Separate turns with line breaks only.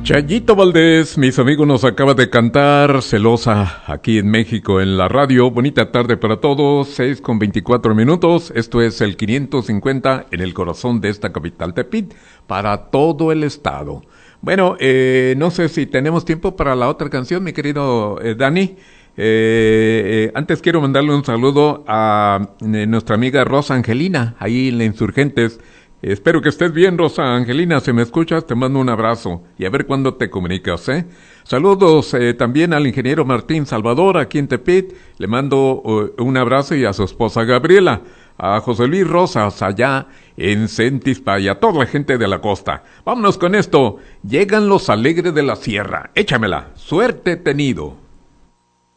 Chayito Valdés, mis amigos, nos acaba de cantar Celosa aquí en México en la radio. Bonita tarde para todos, 6:24. Esto es el 550 en el corazón de esta capital Tepit, para todo el estado. Bueno, no sé si tenemos tiempo para la otra canción, mi querido Dani. Antes quiero mandarle un saludo a nuestra amiga Rosa Angelina, ahí en la Insurgentes. Espero que estés bien, Rosa Angelina. Si me escuchas, te mando un abrazo y a ver cuándo te comunicas, ¿eh? Saludos también al ingeniero Martín Salvador aquí en Tepit. Le mando un abrazo, y a su esposa Gabriela, a José Luis Rosas allá en Centispa y a toda la gente de la costa. Vámonos con esto. Llegan los alegres de la sierra. Échamela. Suerte tenido.